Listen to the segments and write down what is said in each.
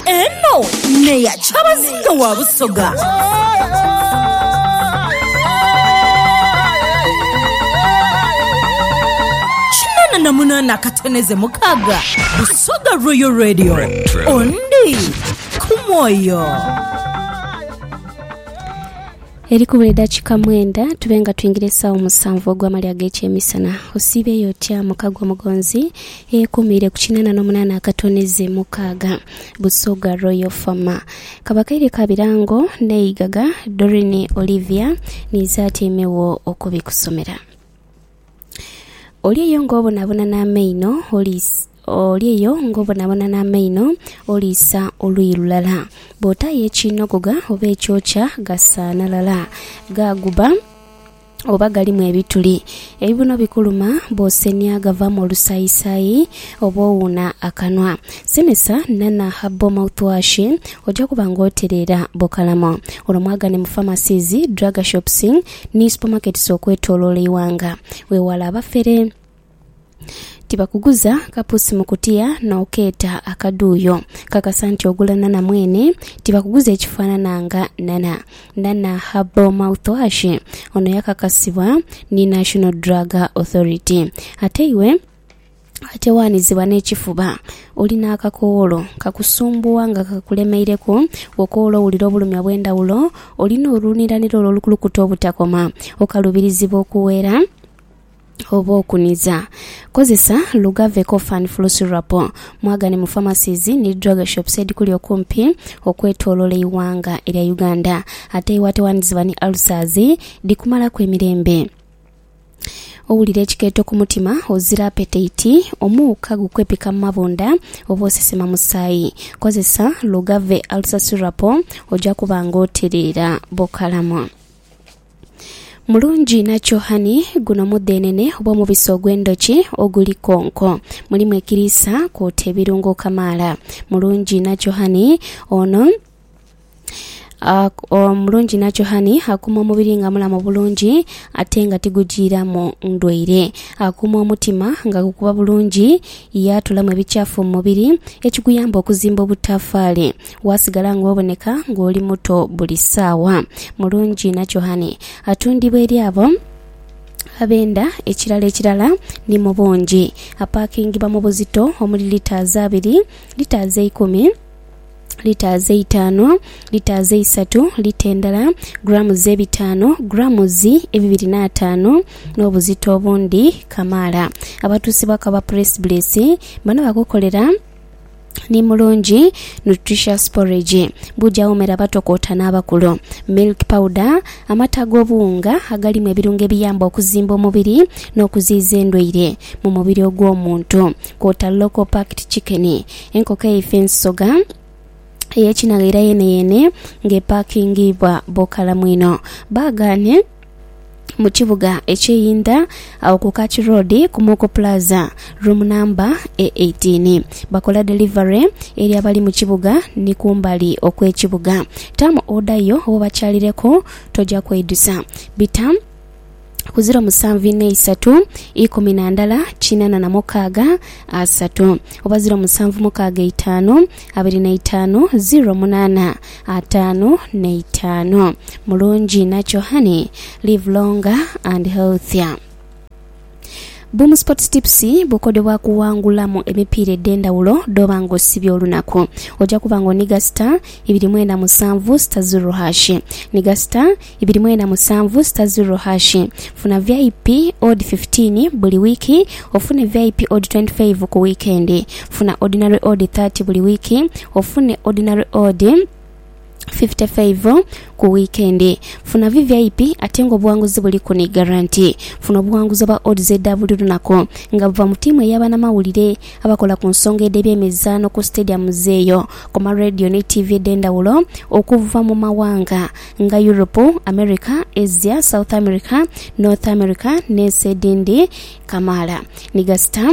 eno neya chabazinga wa Busoga. Na munana kateneze mukaga Busoga Royal Radio ondi kumoyo Erikubule dachika mwenda tubenga tuingiresa omusanvu ogw'amali ag'ekyemisana osibe yotya mukagwa mugonzi ekumire kukinana n'omunana akatoneze mukaga Busoga Royal Farmer kabakaire kabirango neigaga Dorine Olivia nizatemewo okubikusomera Olieyo ngobonabona n'amaino olisa olwirulala bota yekinogoga oba ekyocha gasanalala gaguba oba galimu ebituli ebibuno bikuluma bosenya gava mu lusayisayi oba owuna akanwa semesa nana habbo mouthwash ojja kubanga oterera bokalamo olwomwagane mu pharmacies drug shops ni supermarkets okwetoloola iwanga wewala abafere tibakuguza kapusi mukutia na oketa akaduyo kakasanti ogula nana mwene tibakuguza ekifaanananga nana Habbo mouthwash ono yakakasibwa ni National Drug Authority ate wanizibwa n'ekifuba olina akakoolo kakusumbuwa nga kakulemeireko okoolo ulira obulumya bw'endawulo olina oluniraniro olukulukuta obutakoma okalubirizibwa okuweera oba okuniza kozesa Lugave Cough and Flu Syrup mwagane mu pharmacies ni drug shops edikuli okumpi okwetoloola iwanga erya Uganda ate iwate wanizibwa ni ulcers dikumala kw'emirembe owulira ekikeeto ku mutima ozira appetite omuuka gukwepika mu mabunda oba osesema musaayi kozesa Lugave Ulcer Syrup ojja kubanga oterera bokalamu Mulungi nacho hani guno mudenene oba mubisi ogw'endoki oguli konko mulimu ekirisa kwote ebirungo kamala mulungi nacho hani ono mulungi nacho hani akuma omubiri nga mulamu bulungi ate nga tigujira mu ndwaire akuma omutima nga gukuba bulungi yatulamu ebichafu mu mubiri ekiguyamba okuzimba obutafaale wasigala ng'oboneka ng'oli muto buli ssaawa mulungi nacho hani atundibwa eri abo abenda ekirala ni mu bungi apakingibwa mu buzito omuli lita 2 lita 10 lita 5 lita 3 lita endala gramu 5 gramu 2.5 n'obuzito obundi kamala abatuusi bakaba press brace bano bakokolera ni mulungi nutritious porridge buja omera batokota n'abakulu milk powder amata g'obuwunga agalimu ebirungo ebiyamba okuzimba omubiri n'okuziiza endwaire mu mubiri ogw'omuntu kwota local packed chicken enkoko ey'ensoga eyekinagira yene ng'epakingibwa bokalamu ino bagane mu kibuga ekyeyinda ku Kachi Road ku Moko Plaza room number 18 bakola delivery eri abali mu kibuga ni kumbali okw'ekibuga tamu odayo obakyalireko tojja kwedusa bitam ku 0743 19 3 oba 0765 25 08 mulungi nacho honey live longer and healthier Boom Sports Tips bukodebwa kuwangulamu emipiira eddendawulo doba ng'osibye olunaku ojja kuba ng'oniga star 297 star 0 hash niga star 297 star 0 hash funa VIP odd 15 buli wiki ofune VIP odd 25 ku weekend funa ordinary odd 30 buli wiki ofune ordinary odd 55 ku weekend funa VIP atengo bwanguzi buli kuni guarantee funa bwanguzi ba odds ZW nako nga buva mu timu y'abana mawulire abakola ku nsonga edebye emizano ku stadium zeyo koma radio ne TV dendawulo okuva mu mawanga nga Europe, America, Asia, South America, North America ne sedindi kamala niga stam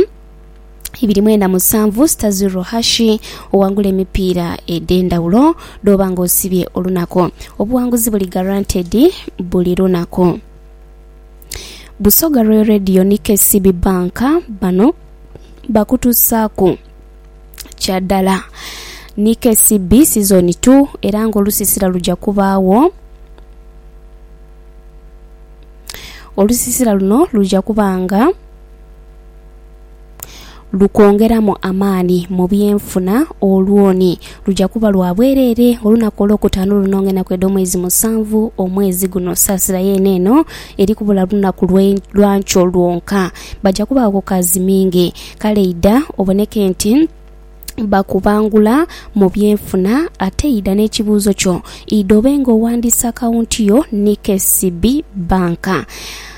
297 star 0 hashi owangula emipiira edendawulo doba ng'osibye olunaku obuwanguzi buli guaranteed buli lunaku Busoga Royal Radio ni KCB Bank bano bakutusaako kyaddala NKCB season 2 era ng'olusisira lujja kubaawo. Olusisira luno lujja kubanga lukongeramu amaani mu byenfuna olwoni lujja kuba lwa bwereere olunaku olwokutaano lunongena kwedda omwezi 7 omwezi guno saasira yeneeno eri kubula lunaku lwankyo lwonka bajja kubaako kazi mingi kale idda oboneke nti bakubangula mu byenfuna ate idda n'ekibuuzo kyo idda obenga owandiisa akawunti yo NKCB banka.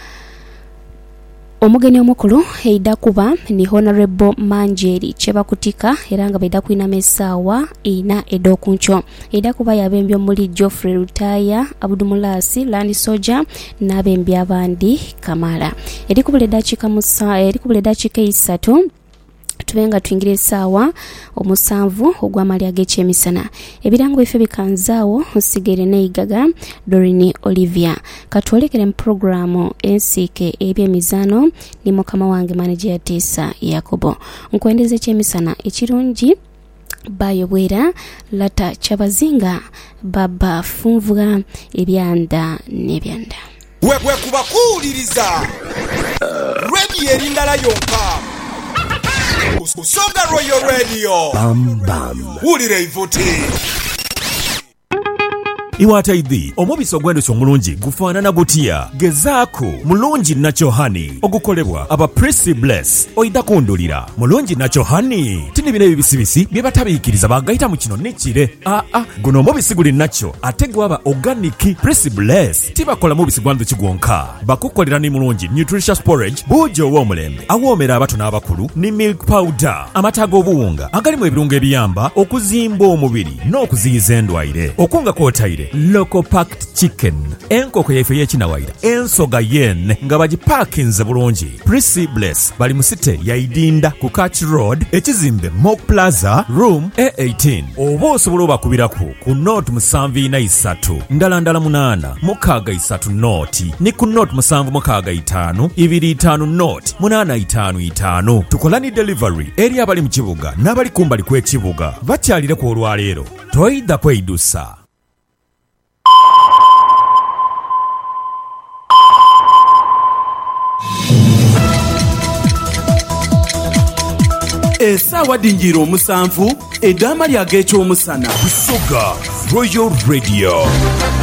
Omugeni omukulu eidda kuba ni Honorable Manjeri Chebakutika era nga baidda kuina mesaawa ina edokuncho eidda kuba yabembye omuli Geoffrey Rutaya Abudumulasi Land Soja n'abembye abandi Kamala eri kubula eddakiika 3 tubenga tuingire sawa omusanvu ogw'amalya g'ekyemisana ebirango bife bikanzaawo nsigere neigaga Dorini Olivia katwolekere mu programu ensike ebyemizano ni mukama wange manager ya Tesa Yakobo nkwendeze ekyemisana ekirungi bayobwera lata Kyabazinga baba funvuga ebyanda n'ebyanda we kubakuuliriza radio erindala yonka Busoga Royal Radio. Bam bam. Wulire ivuti. Iwataidhi omubisi ogw'endhuki omulungi gufaanana gutya gezaako mulungi Natural Honey ogukolebwa aba Prissy Bless oidda kundulira mulungi Natural Honey tini bino ebibisibisi bye batabiikiriza bagayita mu kino nekire guno omubisi guli nakyo ate gwaba organic Prissy Bless tibakola mubisi gwa ndhuki gwonka bakukolera ni mulungi nutritious porridge buujo ow'omulembe awoomera abato n'abakulu ni milk powder amata g'obuwunga agalimu ebirungo ebiyamba okuzimba omubiri n'okuziyiza endwaire okunga kwotaire local packed chicken enkoko yaife y'ekinawaira ensoga yen nga bagipakinze bulungi Prissy Bless bali mu site yaidinda ku Catch Road ekizimbe Mock Plaza room A18 oba osobola obakubirako ku note 743 ndala 8 mukaaga 3 note ni ku note 765 25 note 855 tukola ni delivery eri abali mu kibuga n'abali kumbali kw'ekibuga bakyalire ku olwaleero toyidda kweyidusa. Essaawa dinjiro 7 eddaama lyag'ekyomusana Busoga Royal Radio.